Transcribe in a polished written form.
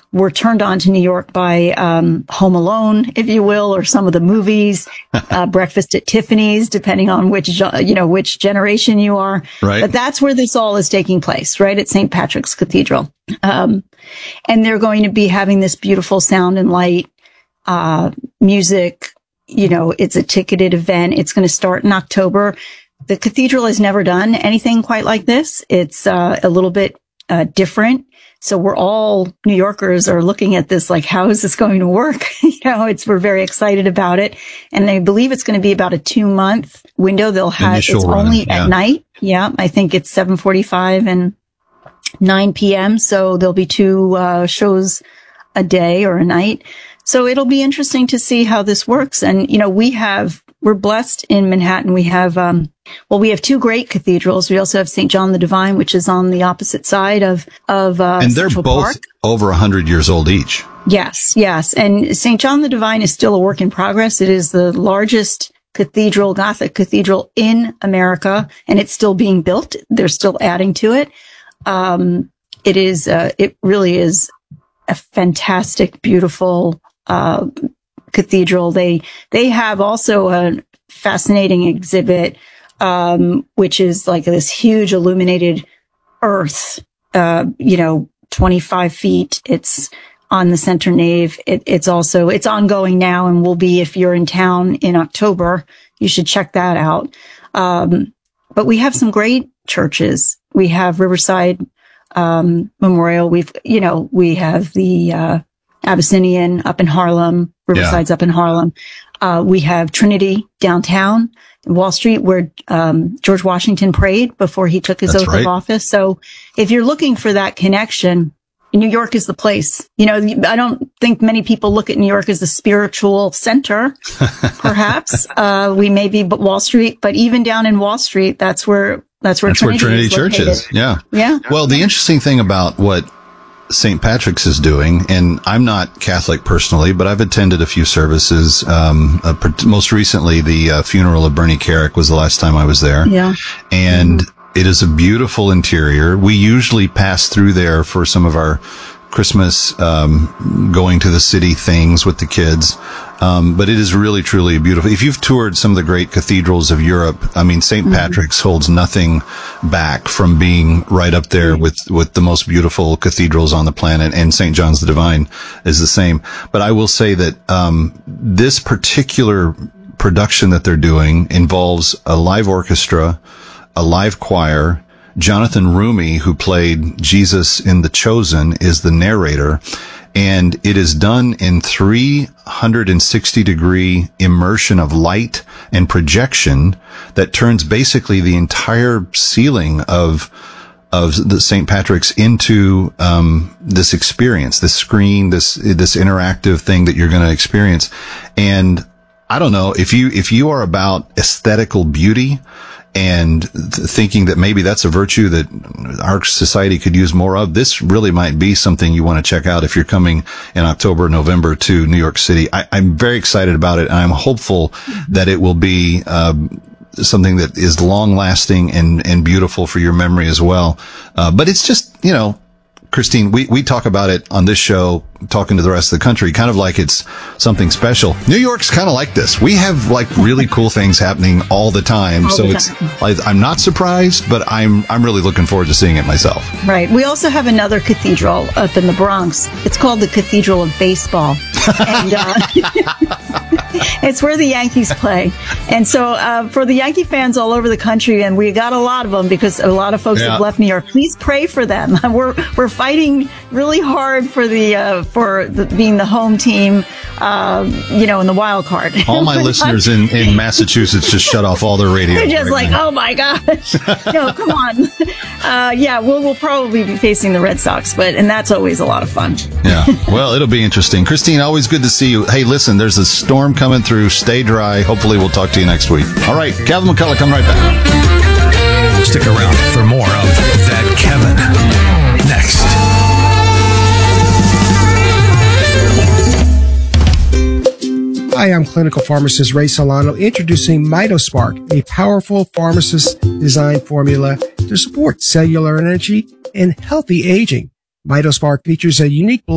were turned on to New York by Home Alone, if you will, or some of the movies, Breakfast at Tiffany's, depending on which generation you are. Right. But that's where this all is taking place, right, at St. Patrick's Cathedral. And they're going to be having this beautiful sound and light, music. It's a ticketed event. It's going to start in October. The cathedral has never done anything quite like this. It's a little bit different. So New Yorkers are looking at this like, how is this going to work? We're very excited about it. And I believe it's going to be about a 2-month window. They'll have, it's only at night. Yeah. I think it's 7:45 and 9 p.m. So there'll be 2 shows a day or a night. So it'll be interesting to see how this works. And, we're blessed in Manhattan. We have, we have 2 great cathedrals. We also have St. John the Divine, which is on the opposite side of and they're Central both Park. Over 100 years old each. Yes. And St. John the Divine is still a work in progress. It is the largest Gothic cathedral in America, and it's still being built. They're still adding to it. It really is a fantastic, beautiful, cathedral. They have also a fascinating exhibit, which is like this huge illuminated earth, 25 feet. It's on the center nave. It's ongoing now and will be, if you're in town in October, you should check that out. But we have some great churches. We have Riverside, Memorial. We have the, Abyssinian up in Harlem. Riverside's up in Harlem. We have Trinity downtown, Wall Street, where George Washington prayed before he took his oath of office. So if you're looking for that connection, New York is the place. I don't think many people look at New York as the spiritual center, perhaps. We may be Wall Street, but even down in Wall Street, that's where Trinity Church is. Yeah. Yeah. Well, the interesting thing about what St. Patrick's is doing, and I'm not Catholic personally, but I've attended a few services. Most recently, the funeral of Bernie Carrick was the last time I was there. Yeah. And it is a beautiful interior. We usually pass through there for some of our Christmas, going to the city things with the kids. But it is really, truly beautiful. If you've toured some of the great cathedrals of Europe, St. Patrick's holds nothing back from being right up there with the most beautiful cathedrals on the planet, and St. John's the Divine is the same. But I will say that, this particular production that they're doing involves a live orchestra, a live choir. Jonathan Rumi, who played Jesus in The Chosen, is the narrator. And it is done in 360-degree immersion of light and projection that turns basically the entire ceiling of the St. Patrick's into this experience, this screen, this interactive thing that you're going to experience. And I don't know if you are about aesthetical beauty and thinking that maybe that's a virtue that our society could use more of, this really might be something you want to check out if you're coming in October, November to New York City. I'm very excited about it, and I'm hopeful that it will be something that is long lasting and beautiful for your memory as well. But it's just, Christine, we talk about it on this show, talking to the rest of the country, kind of like it's something special. New York's kind of like this. We have like really cool things happening all the time. I'm not surprised, but I'm really looking forward to seeing it myself. Right. We also have another cathedral up in the Bronx. It's called the Cathedral of Baseball. And it's where the Yankees play. And so for the Yankee fans all over the country, and we got a lot of them because a lot of folks have left New York, please pray for them. We're fighting really hard for being the home team, in the wild card. All my listeners in Massachusetts just shut off all their radio. They're just oh my gosh. No, come on. We'll probably be facing the Red Sox, and that's always a lot of fun. Yeah. Well, it'll be interesting. Christine, always good to see you. Hey, listen, there's a storm coming through. Stay dry. Hopefully we'll talk to you next week. All right. Kevin McCullough, come right back. Stick around for more of That Kevin next. Hi, I'm clinical pharmacist Ray Solano, introducing MitoSpark, a powerful pharmacist-designed formula to support cellular energy and healthy aging. MitoSpark features a unique